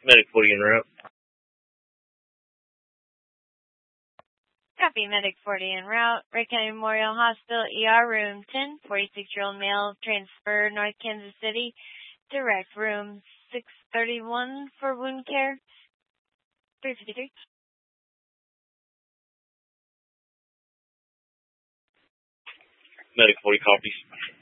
Medic 40 en route. Copy, Medic 40 en route. Wright County Memorial Hospital, ER room 10, 46-year-old male, transfer North Kansas City, direct room 631 for wound care, 353. Medic 40 copies.